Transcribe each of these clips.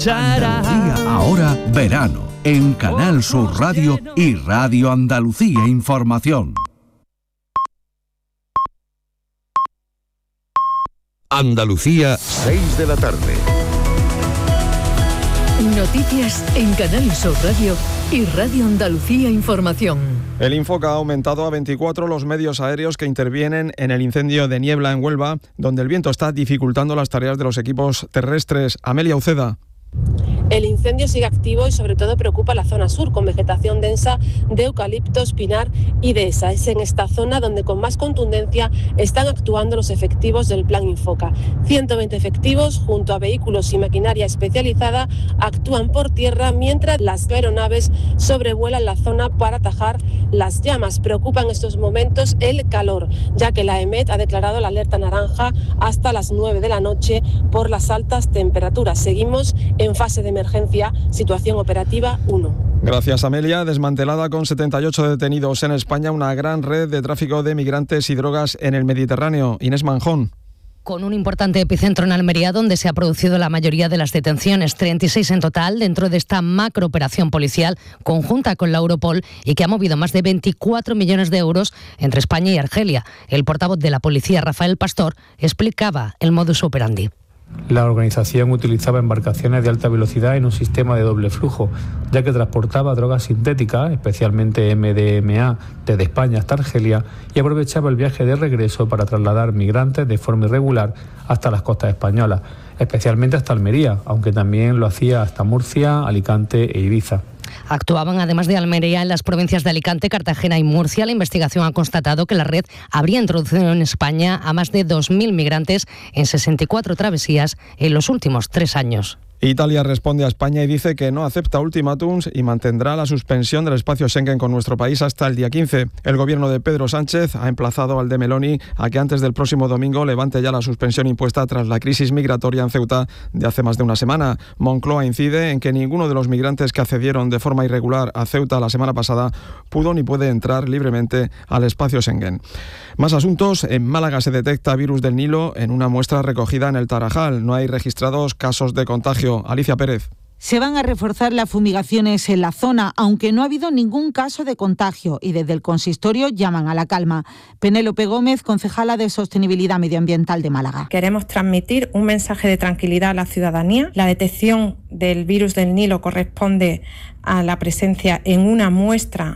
Andalucía ahora verano en Canal Sur Radio y Radio Andalucía Información. Andalucía, 6 de la tarde. Noticias en Canal Sur Radio y Radio Andalucía Información. El Infoca ha aumentado a 24 los medios aéreos que intervienen en el incendio de Niebla en Huelva, donde el viento está dificultando las tareas de los equipos terrestres. Amelia Uceda. El incendio sigue activo y sobre todo preocupa la zona sur, con vegetación densa de eucaliptos, pinar y dehesa. Es en esta zona donde con más contundencia están actuando los efectivos del Plan Infoca. 120 efectivos, junto a vehículos y maquinaria especializada, actúan por tierra mientras las aeronaves sobrevuelan la zona para atajar las llamas. Preocupa en estos momentos el calor, ya que la EMET ha declarado la alerta naranja hasta las 9 de la noche por las altas temperaturas. Seguimos en fase de emergencia, situación operativa 1. Gracias, Amelia. Desmantelada con 78 detenidos en España una gran red de tráfico de migrantes y drogas en el Mediterráneo. Inés Manjón. Con un importante epicentro en Almería, donde se ha producido la mayoría de las detenciones, 36 en total, dentro de esta macrooperación policial conjunta con la Europol y que ha movido más de 24 millones de euros entre España y Argelia. El portavoz de la policía, Rafael Pastor, explicaba el modus operandi. La organización utilizaba embarcaciones de alta velocidad en un sistema de doble flujo, ya que transportaba drogas sintéticas, especialmente MDMA, desde España hasta Argelia, y aprovechaba el viaje de regreso para trasladar migrantes de forma irregular hasta las costas españolas, especialmente hasta Almería, aunque también lo hacía hasta Murcia, Alicante e Ibiza. Actuaban además de Almería en las provincias de Alicante, Cartagena y Murcia. La investigación ha constatado que la red habría introducido en España a más de 2.000 migrantes en 64 travesías en los últimos 3 años. Italia responde a España y dice que no acepta ultimátums y mantendrá la suspensión del espacio Schengen con nuestro país hasta el día 15. El gobierno de Pedro Sánchez ha emplazado al de Meloni a que antes del próximo domingo levante ya la suspensión impuesta tras la crisis migratoria en Ceuta de hace más de una semana. Moncloa incide en que ninguno de los migrantes que accedieron de forma irregular a Ceuta la semana pasada pudo ni puede entrar libremente al espacio Schengen. Más asuntos. En Málaga se detecta virus del Nilo en una muestra recogida en el Tarajal. No hay registrados casos de contagio. Alicia Pérez. Se van a reforzar las fumigaciones en la zona, aunque no ha habido ningún caso de contagio y desde el consistorio llaman a la calma. Penélope Gómez, concejala de Sostenibilidad Medioambiental de Málaga. Queremos transmitir un mensaje de tranquilidad a la ciudadanía. La detección del virus del Nilo corresponde a la presencia en una muestra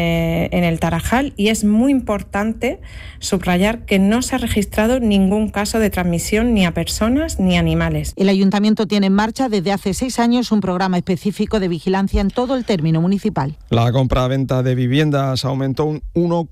en el Tarajal y es muy importante subrayar que no se ha registrado ningún caso de transmisión ni a personas ni a animales. El Ayuntamiento tiene en marcha desde hace 6 años un programa específico de vigilancia en todo el término municipal. La compra-venta de viviendas aumentó un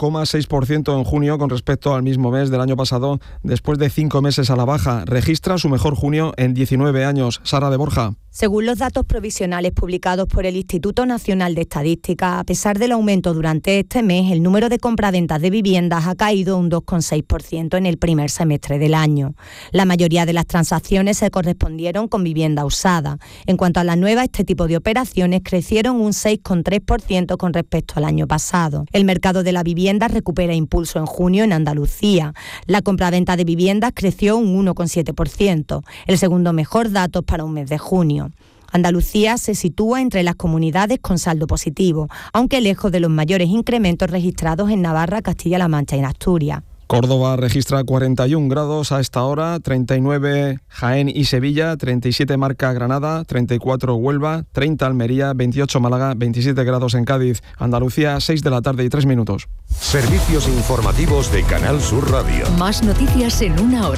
1,6% en junio con respecto al mismo mes del año pasado, después de 5 meses a la baja. Registra su mejor junio en 19 años. Sara de Borja. Según los datos provisionales publicados por el Instituto Nacional de Estadística, a pesar del aumento durante este mes, el número de compraventas de viviendas ha caído un 2,6% en el primer semestre del año. La mayoría de las transacciones se correspondieron con vivienda usada. En cuanto a la nueva, este tipo de operaciones crecieron un 6,3% con respecto al año pasado. El mercado de la vivienda recupera impulso en junio en Andalucía. La compraventa de viviendas creció un 1,7%, el segundo mejor dato para un mes de junio. Andalucía se sitúa entre las comunidades con saldo positivo, aunque lejos de los mayores incrementos registrados en Navarra, Castilla-La Mancha y en Asturias. Córdoba registra 41 grados a esta hora, 39 Jaén y Sevilla, 37 marca Granada, 34 Huelva, 30 Almería, 28 Málaga, 27 grados en Cádiz. Andalucía, 6 de la tarde y 3 minutos. Servicios informativos de Canal Sur Radio. Más noticias en una hora.